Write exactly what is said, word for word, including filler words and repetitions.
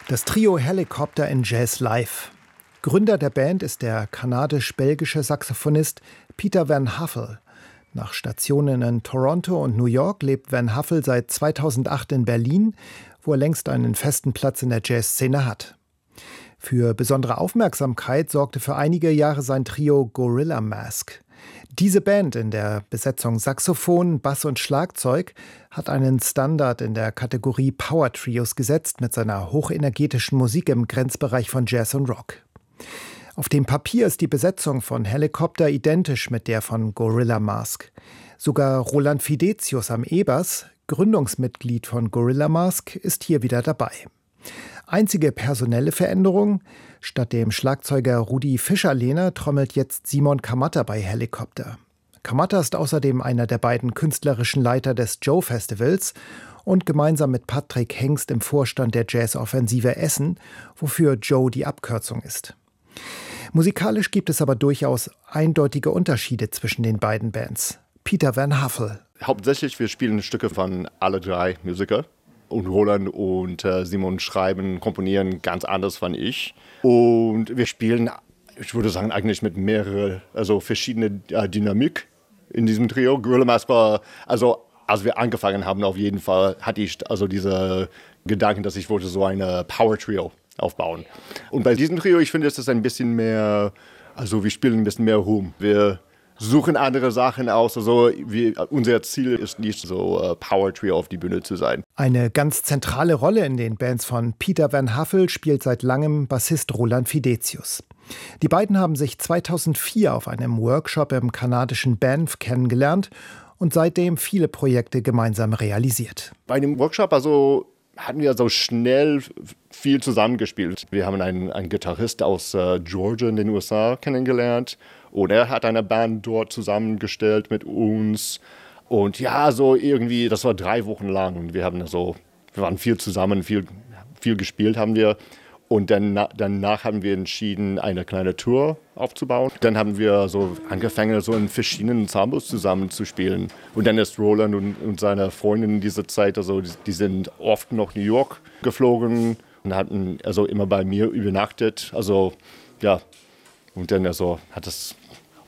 Das Trio Helicopter in Jazz Live. Gründer der Band ist der kanadisch-belgische Saxophonist Peter Van Huffel. Nach Stationen in Toronto und New York lebt Van Huffel seit zweitausendacht in Berlin, wo er längst einen festen Platz in der Jazzszene hat. Für besondere Aufmerksamkeit sorgte für einige Jahre sein Trio Gorilla Mask. Diese Band in der Besetzung Saxophon, Bass und Schlagzeug hat einen Standard in der Kategorie Power Trios gesetzt mit seiner hochenergetischen Musik im Grenzbereich von Jazz und Rock. Auf dem Papier ist die Besetzung von Helicopter identisch mit der von Gorilla Mask. Sogar Roland Fidetius am E-Bass, Gründungsmitglied von Gorilla Mask, ist hier wieder dabei. Einzige personelle Veränderung: Statt dem Schlagzeuger Rudi Fischerlehner trommelt jetzt Simon Kamatta bei Helicopter. Kamatta ist außerdem einer der beiden künstlerischen Leiter des Joe Festivals und gemeinsam mit Patrick Hengst im Vorstand der Jazzoffensive Essen, wofür Joe die Abkürzung ist. Musikalisch gibt es aber durchaus eindeutige Unterschiede zwischen den beiden Bands. Peter Van Huffel. Hauptsächlich, wir spielen Stücke von alle drei Musiker. Und Roland und äh, Simon schreiben, komponieren ganz anders von ich. Und wir spielen, ich würde sagen, eigentlich mit mehreren, also verschiedene äh, Dynamik in diesem Trio. Gorilla Mask war, also als wir angefangen haben, auf jeden Fall hatte ich also diese Gedanken, dass ich wollte so eine Power Trio aufbauen. Und bei diesem Trio, ich finde, ist es ein bisschen mehr, also wir spielen ein bisschen mehr rum. Wir suchen andere Sachen aus. Also wir, unser Ziel ist nicht so uh, Power Trio auf die Bühne zu sein. Eine ganz zentrale Rolle in den Bands von Peter Van Huffel spielt seit langem Bassist Roland Fidetius. Die beiden haben sich zweitausendvier auf einem Workshop im kanadischen Banff kennengelernt und seitdem viele Projekte gemeinsam realisiert. Bei dem Workshop also hatten wir so schnell viel zusammengespielt. Wir haben einen, einen Gitarrist aus uh, Georgia in den U S A kennengelernt. Und er hat eine Band dort zusammengestellt mit uns. Und ja, so irgendwie, das war drei Wochen lang. Und wir haben so, wir waren viel zusammen, viel, viel gespielt haben wir. Und dann, danach haben wir entschieden, eine kleine Tour aufzubauen. Dann haben wir so angefangen, so in verschiedenen Ensembles zusammen zu spielen. Und dann ist Roland und, und seine Freundin in dieser Zeit, also die, die sind oft nach New York geflogen und hatten also immer bei mir übernachtet. Also ja. Und dann also hat es